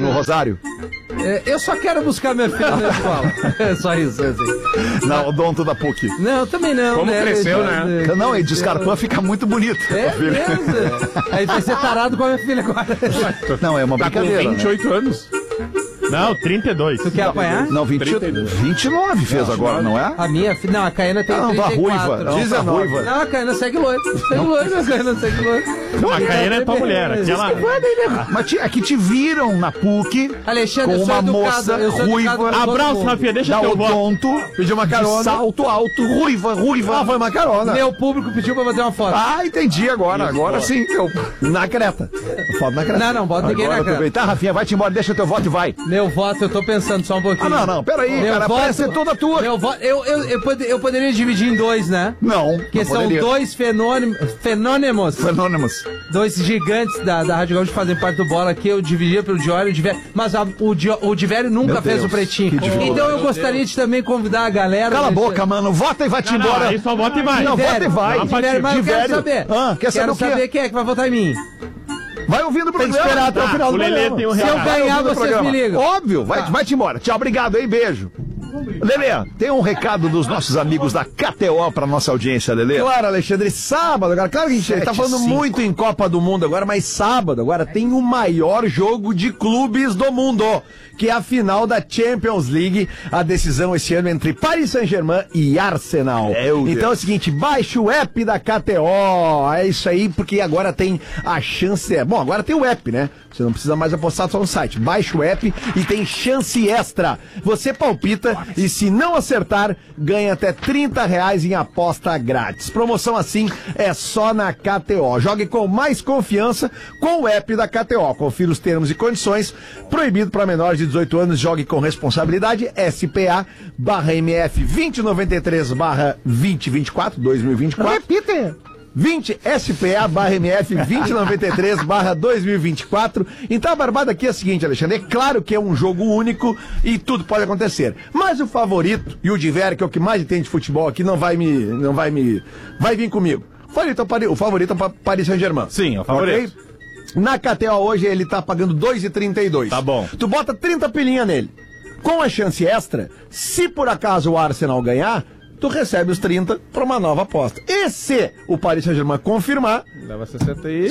no Rosário? Eu só quero buscar minha filha na escola. É só isso, assim. Na odonto da PUC. Não, também não. Como cresceu, né? Não, e de Scarpan fica muito bonito. É mesmo? Aí vai ser tarado com a minha filha agora. Não, é uma Tá com brincadeira, 28 anos. Não, 32. Tu quer apanhar? Não, 29 fez agora, não é? A minha filha... Não, a Caína tem 34. Tá ruiva. Não, 19. Não, a Caína segue loiro. Segue loiro, a Caína segue loiro. Não, a Caína é tua mulher. Aquela... Mas aqui te viram na PUC Alexandre, com eu sou uma educado, moça eu sou ruiva. educado com todo Abraço, mundo. Rafinha, deixa Da teu voto. odonto. Pediu uma De carona. salto alto, ruiva. Ah, foi uma carona. Meu público pediu pra fazer uma foto. Ah, entendi agora. Agora sim. Na creta. Foto na creta. Não, bota ninguém na Agora cara. também. Tá, Rafinha, vai-te embora, deixa teu voto e vai. Meu voto, eu tô pensando só um pouquinho. Não, peraí, Meu cara, voto- parece ser toda tua. Meu voto, eu poderia dividir em dois, né? Não, Porque não são poderia. dois fenômenos. Anônimos. Dois gigantes da Rádio Gaúcha que fazem parte do Bola aqui. Eu dividia pelo Diório e o Divério. Mas o Divério nunca Meu fez Deus, o pretinho. que dificuldade. Então eu gostaria de também convidar a galera. Cala a desse- boca, mano. Vota e vai-te Não, embora. aí só vota e vai. Não, vota e vai. Divério, mas eu quero Divério. saber. Quer saber Quero o quê? saber quem é que vai votar em mim. Vai ouvindo o programa. esperar até o final O do Lelê programa. tem um Se eu recado. ganhar, ouvindo o vocês programa. me ligam. Óbvio, vai-te embora. Tchau, obrigado aí, beijo. Lelê, tem um recado dos nossos amigos da KTO pra nossa audiência, Lelê. Claro, Alexandre, sábado agora. Claro que a gente tá falando 7-5. muito em Copa do Mundo agora, mas sábado agora tem o maior jogo de clubes do mundo, que é a final da Champions League, a decisão esse ano entre Paris Saint-Germain e Arsenal. Então é o seguinte, baixe o app da KTO, é isso aí, porque agora tem a chance, bom, agora tem o app, né? Você não precisa mais apostar só no site, baixe o app e tem chance extra. Você palpita e se não acertar, ganha até R$30 em aposta grátis. Promoção assim é só na KTO. Jogue com mais confiança com o app da KTO. Confira os termos e condições. Proibido para menores de 18 anos. Jogue com responsabilidade. SPA/MF 2093/2024 2024. Repita. 20 SPA/MF 2093/2024. Então a barbada aqui é a seguinte, Alexandre. É claro que é um jogo único e tudo pode acontecer. Mas o favorito, e o Diver, que é o que mais entende de futebol aqui, vai vir comigo. O favorito é o Paris Saint-Germain. Sim, é o favorito. Ok? Na KTO hoje ele tá pagando 2,32. Tá bom. Tu bota 30 pilinha nele. Com a chance extra, se por acaso o Arsenal ganhar, tu recebe os 30 para uma nova aposta. E se o Paris Saint-Germain confirmar, Leva 60 e...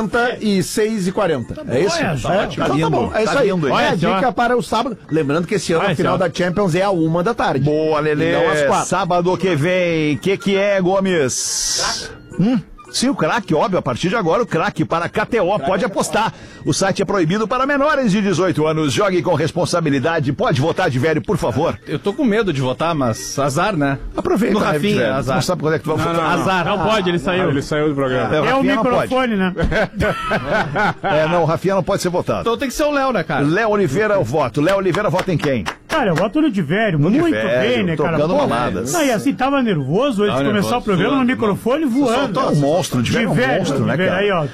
66,40. É isso? Olha só, É, tá então tá lindo, bom. É tá isso aí. lindo, hein? É a Olha só. dica para o sábado. Lembrando que esse ano Olha a final só. da Champions é a 1 da tarde. Boa, Lelê. E não às 4. Sábado que vem. Que é, Gomes? Sim, o craque, óbvio, a partir de agora o craque para KTO, pode apostar. O site é proibido para menores de 18 anos, jogue com responsabilidade, pode votar de velho, por favor. Eu tô com medo de votar, mas azar, né? Aproveita, No né, Rafinha, velho? azar. Não sabe quando é que tu vai votar. Azar. Não pode, ele saiu. Ele saiu do programa. É o Rafinha não pode. microfone, né? Não, o Rafinha não pode ser votado. Então tem que ser o Léo, né, cara? Léo Oliveira, eu voto. Léo Oliveira vota em quem? Cara, eu voto no Divério, muito Divério, bem, né, cara? tocando Pô, mamadas. não, e assim, tava nervoso antes de começar o programa, no microfone voando. É um monstro, o Divério é um monstro, né, cara? Aí, ó.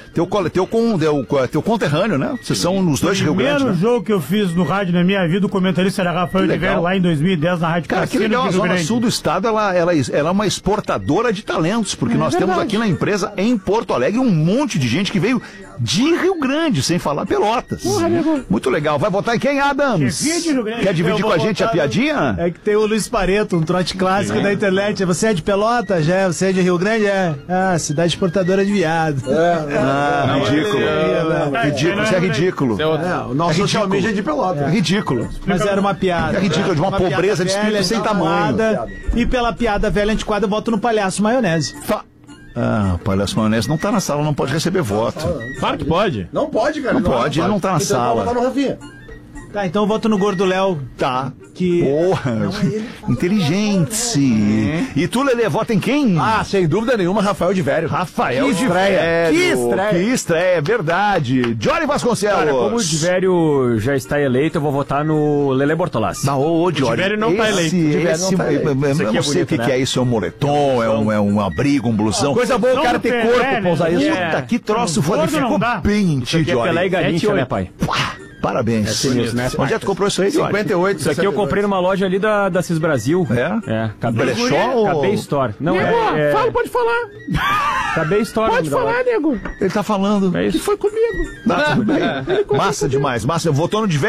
Teu conterrâneo, né? Vocês são nos dois de Rio Grande, Primeiro né? jogo que eu fiz no rádio na minha vida, o comentarista era Rafael Que legal. Divério, lá em 2010, na Rádio Cara, que Cassino legal, a de Rio Zona Grande. Sul do Estado, ela é uma exportadora de talentos, porque nós temos aqui na empresa, em Porto Alegre, um monte de gente que veio de Rio Grande, sem falar Pelotas. Muito legal. Vai votar em quem, Adams? Chefinha de Rio Grande. Quer dividir Eu com a vou gente a votar no- piadinha? É que tem o Luiz Pareto, um trote clássico da internet. Você é de Pelotas? Já é. Você é de Rio Grande? É. Ah, cidade exportadora de viado. Ridículo. Ridículo, isso é ridículo. O nosso social media é de Pelota. É ridículo. Mas era uma piada. É ridículo, de uma pobreza de piada espírito sem tamanho. antiquada. E pela piada velha antiquada, eu voto no palhaço maionese. Ah, o Palhaço Maionese não tá na sala, não pode receber voto. Claro que pode. Não pode, cara. Não pode, ele não tá na Então sala. vou votar no Rafinha. Tá, então eu voto no Gordo Léo. Tá. Que... Porra, inteligente. E tu, Lelê, vota em quem? Ah, sem dúvida nenhuma, Rafael de Velho. Rafael que de estreia. Velho. Que estreia. Que estreia, é verdade. Johnny Vasconcelos. Cara, como o Divério já está eleito, eu vou votar no Lelê Bortolassi. Ô, Johnny. Divério não tá eleito. Esse, não tá eleito. eu Isso aqui não é sei o que, bonito, que né? é isso, é um moletom, é um abrigo, um blusão. Coisa boa o cara ter corpo pra usar isso. É. Puta, que troço foda. Gordo não Ficou dá. bem em ti, Isso aqui é Pelé e Johnny. Garrincha, né, pai? Parabéns. sinistro, né, pai? Onde é que tu comprou isso aí, Johnny? 58. Isso aqui eu comprei numa loja ali da CIS Brasil. É? Cabé Brechó ou- Cabé Store. Não, Pode falar. Cabé Store. Pode falar, nego. Ele tá falando. É isso. Que foi comigo. Tá, tudo bem. Massa demais, massa. Votou no